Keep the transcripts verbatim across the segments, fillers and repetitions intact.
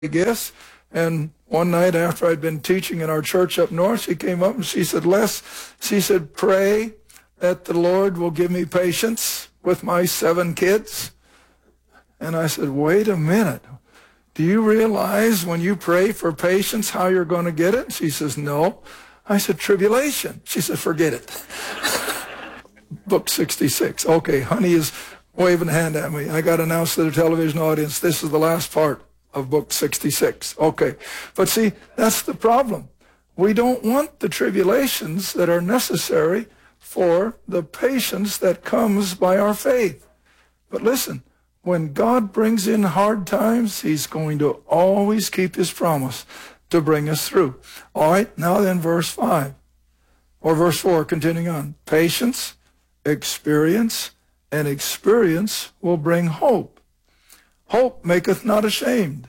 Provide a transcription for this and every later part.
gifts. And one night after I'd been teaching in our church up north, she came up and she said, Les, she said, pray that the Lord will give me patience with my seven kids. And I said, wait a minute. Do you realize when you pray for patience how you're going to get it? She says, no. I said, tribulation. She said, forget it. Book sixty-six. Okay, honey is waving a hand at me. I got to announce to the television audience, this is the last part of book sixty-six. Okay, but see, that's the problem. We don't want the tribulations that are necessary for the patience that comes by our faith. But listen, when God brings in hard times, he's going to always keep his promise to bring us through. All right, now then verse five, or verse four, continuing on. Patience, experience, and experience will bring hope. Hope maketh not ashamed,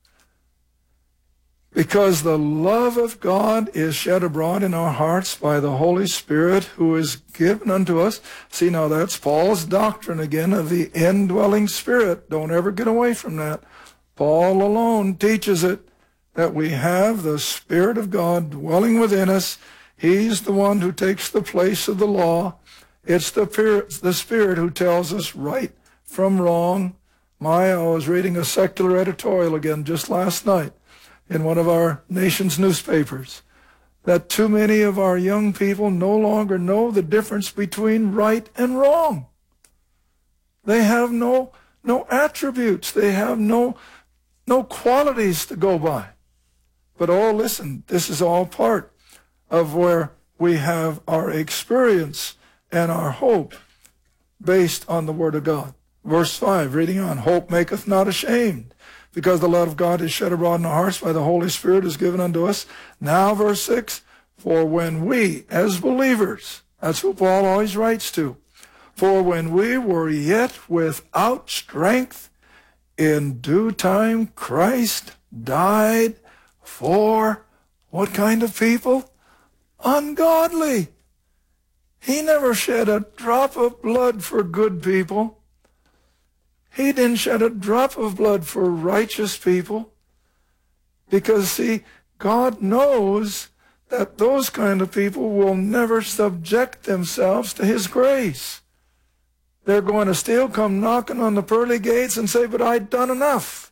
because the love of God is shed abroad in our hearts by the Holy Spirit who is given unto us. See, now that's Paul's doctrine again of the indwelling Spirit. Don't ever get away from that. Paul alone teaches it, that we have the Spirit of God dwelling within us. He's the one who takes the place of the law. It's the Spirit, the Spirit who tells us right from wrong. My, I was reading a secular editorial again just last night in one of our nation's newspapers, that too many of our young people no longer know the difference between right and wrong. They have no, no attributes. They have no, no qualities to go by. But oh, listen, this is all part of where we have our experience and our hope based on the Word of God. Verse five, reading on, hope maketh not ashamed, because the love of God is shed abroad in our hearts by the Holy Spirit is given unto us. Now verse six, for when we, as believers, that's who Paul always writes to, for when we were yet without strength, in due time Christ died for what kind of people? Ungodly. He never shed a drop of blood for good people. He didn't shed a drop of blood for righteous people. Because, see, God knows that those kind of people will never subject themselves to his grace. They're going to still come knocking on the pearly gates and say, but I've done enough.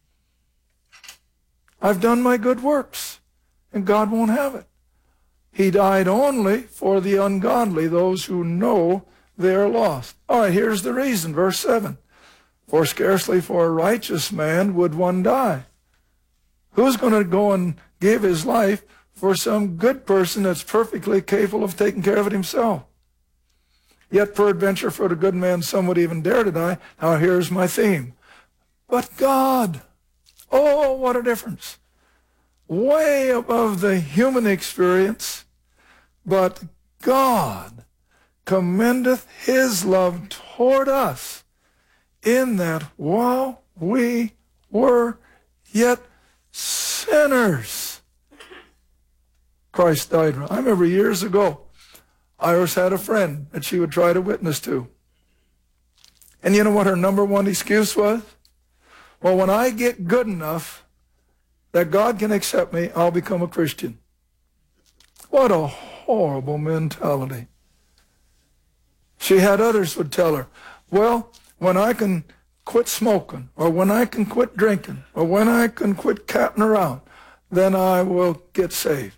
I've done my good works. And God won't have it. He died only for the ungodly, those who know they are lost. All right, here's the reason, verse seven. For scarcely for a righteous man would one die. Who's going to go and give his life for some good person that's perfectly capable of taking care of it himself? Yet peradventure for the good man some would even dare to die. Now here's my theme. But God, oh, what a difference. Way above the human experience, but God commendeth his love toward us, in that while we were yet sinners, Christ died. I remember years ago, Iris had a friend that she would try to witness to. And you know what her number one excuse was? Well, when I get good enough that God can accept me, I'll become a Christian. What a horrible mentality. She had others would tell her, well, when I can quit smoking, or when I can quit drinking, or when I can quit catting around, then I will get saved.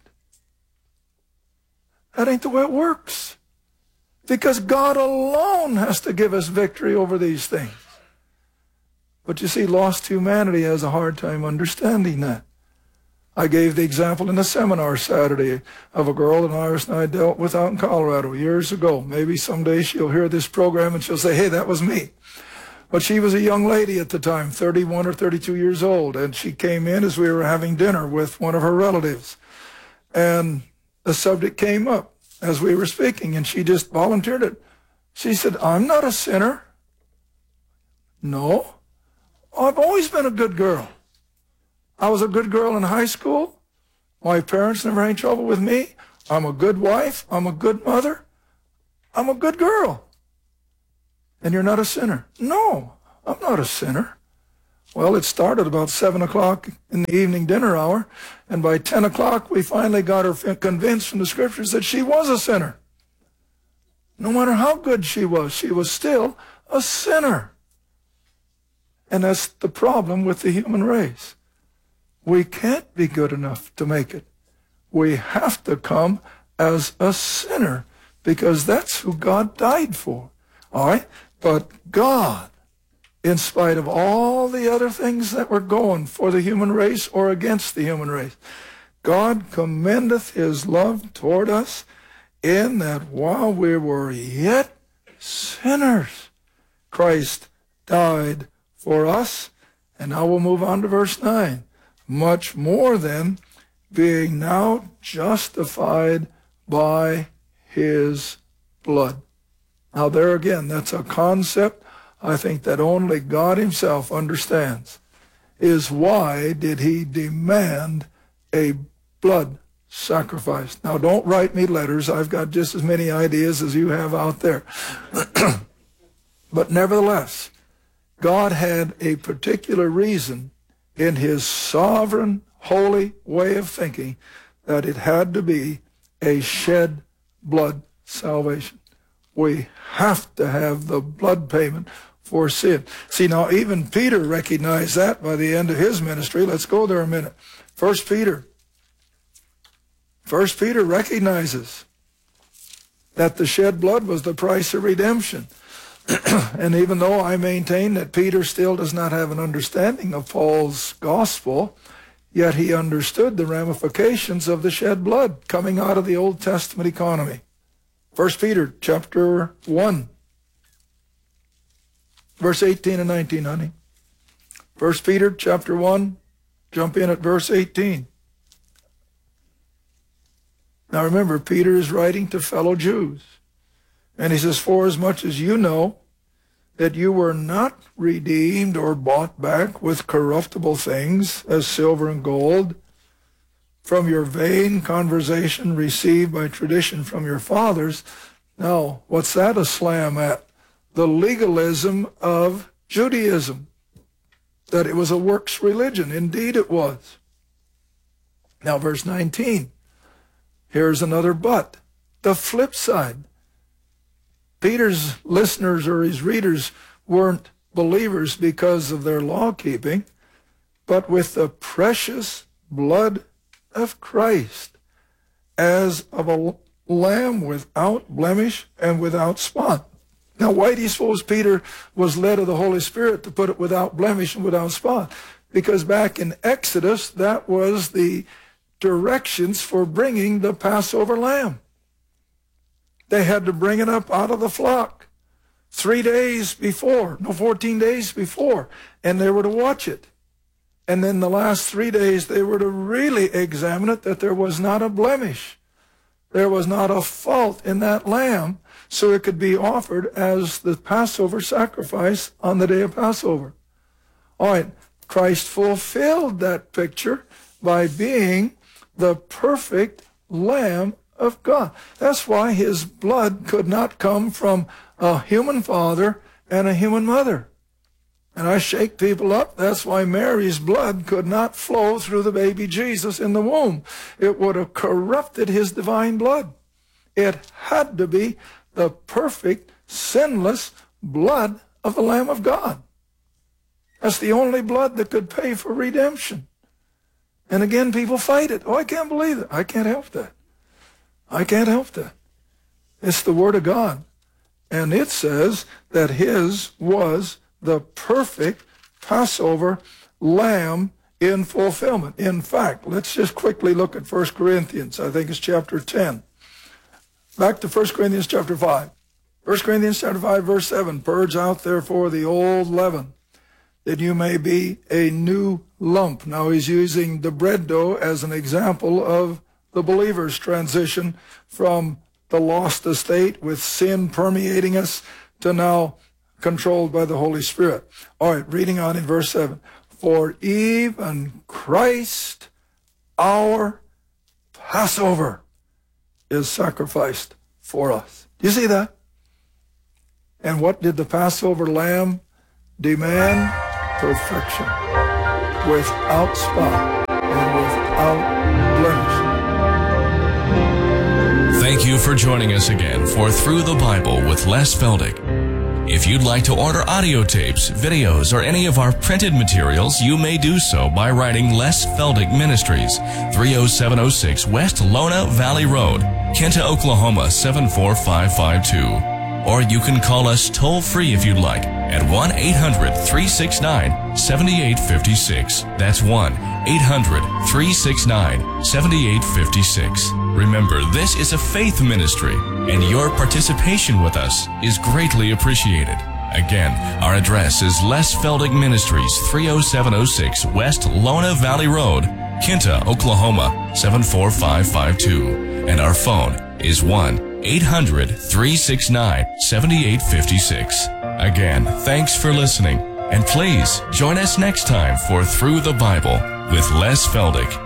That ain't the way it works. Because God alone has to give us victory over these things. But you see, lost humanity has a hard time understanding that. I gave the example in the seminar Saturday of a girl that Iris and I dealt with out in Colorado years ago. Maybe someday she'll hear this program and she'll say, hey, that was me. But she was a young lady at the time, thirty-one or thirty-two years old, and she came in as we were having dinner with one of her relatives. And the subject came up as we were speaking, and she just volunteered it. She said, I'm not a sinner. No, I've always been a good girl. I was a good girl in high school. My parents never had any trouble with me. I'm a good wife. I'm a good mother. I'm a good girl. And you're not a sinner. No, I'm not a sinner. Well, it started about seven o'clock in the evening dinner hour, and by ten o'clock we finally got her convinced from the scriptures that she was a sinner. No matter how good she was, she was still a sinner. And that's the problem with the human race. We can't be good enough to make it. We have to come as a sinner, because that's who God died for. All right? But God, in spite of all the other things that were going for the human race or against the human race, God commendeth his love toward us in that while we were yet sinners, Christ died for us. And now we'll move on to verse nine. Much more then, being now justified by his blood. Now there again, that's a concept I think that only God himself understands, is why did he demand a blood sacrifice? Now don't write me letters. I've got just as many ideas as you have out there. But nevertheless, God had a particular reason in his sovereign, holy way of thinking that it had to be a shed blood salvation. We have to have the blood payment for sin. See, now even Peter recognized that by the end of his ministry. Let's go there a minute. First Peter. First Peter recognizes that the shed blood was the price of redemption. And even though I maintain that Peter still does not have an understanding of Paul's gospel, yet he understood the ramifications of the shed blood coming out of the Old Testament economy. First Peter chapter one, verse eighteen and nineteen, honey. First Peter chapter one, jump in at verse eighteen. Now remember, Peter is writing to fellow Jews. And he says, for as much as you know that you were not redeemed or bought back with corruptible things as silver and gold from your vain conversation received by tradition from your fathers. Now, what's that a slam at? The legalism of Judaism. That it was a works religion. Indeed it was. Now, verse nineteen. Here's another but. The flip side. Peter's listeners or his readers weren't believers because of their law-keeping, but with the precious blood of Christ, as of a lamb without blemish and without spot. Now, why do you suppose Peter was led of the Holy Spirit to put it without blemish and without spot? Because back in Exodus, that was the directions for bringing the Passover lamb. They had to bring it up out of the flock three days before, no, fourteen days before, and they were to watch it. And then the last three days, they were to really examine it, that there was not a blemish. There was not a fault in that lamb, so it could be offered as the Passover sacrifice on the day of Passover. All right, Christ fulfilled that picture by being the perfect Lamb of God. That's why his blood could not come from a human father and a human mother. And I shake people up. That's why Mary's blood could not flow through the baby Jesus in the womb. It would have corrupted his divine blood. It had to be the perfect, sinless blood of the Lamb of God. That's the only blood that could pay for redemption. And again, people fight it. Oh, I can't believe it. I can't help that. I can't help that. It's the Word of God. And it says that his was the perfect Passover lamb in fulfillment. In fact, let's just quickly look at First Corinthians. I think it's chapter ten. Back to First Corinthians chapter five. First Corinthians chapter five, verse seven. Purge out therefore the old leaven, that you may be a new lump. Now he's using the bread dough as an example of the believer's transition from the lost estate with sin permeating us to now controlled by the Holy Spirit. All right, reading on in verse seven. For even Christ, our Passover, is sacrificed for us. Do you see that? And what did the Passover lamb demand? perfection, without spot and without blemish. Thank you for joining us again for Through the Bible with Les Feldick. If you'd like to order audio tapes, videos, or any of our printed materials, you may do so by writing Les Feldick Ministries, three oh seven oh six West Lona Valley Road, Kinta, Oklahoma seven four five five two. Or you can call us toll-free if you'd like at one eight hundred, three six nine, seven eight five six. That's one eight hundred, three six nine, seven eight five six. Remember, this is a faith ministry, and your participation with us is greatly appreciated. Again, our address is Les Feldick Ministries, three oh seven oh six West Lona Valley Road, Kinta, Oklahoma seven four five five two. And our phone is one eight hundred, three six nine, seven eight five six. Again, thanks for listening, and please join us next time for Through the Bible with Les Feldick.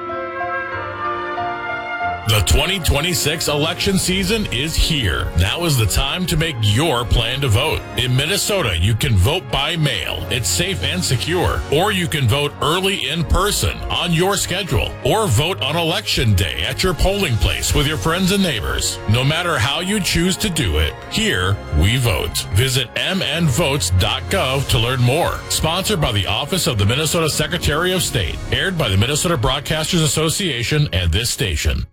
The twenty twenty-six election season is here. Now is the time to make your plan to vote. In Minnesota, you can vote by mail. It's safe and secure. Or you can vote early in person on your schedule. Or vote on election day at your polling place with your friends and neighbors. No matter how you choose to do it, here we vote. Visit m n votes dot gov to learn more. Sponsored by the Office of the Minnesota Secretary of State. Aired by the Minnesota Broadcasters Association and this station.